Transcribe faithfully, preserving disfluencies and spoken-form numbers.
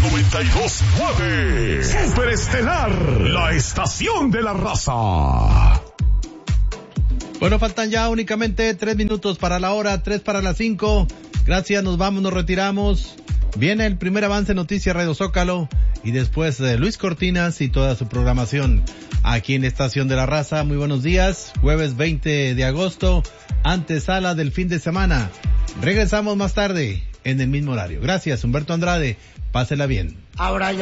noventa y dos punto nueve. Superestelar, la estación de la raza. Bueno, faltan ya únicamente tres minutos para la hora, tres para las cinco. Gracias, nos vamos, nos retiramos. Viene el primer avance Noticias Radio Zócalo y después de Luis Cortinas y toda su programación aquí en la Estación de la Raza. Muy buenos días, jueves veinte de agosto, antesala del fin de semana. Regresamos más tarde en el mismo horario. Gracias, Humberto Andrade. Pásela bien. Ahora ya.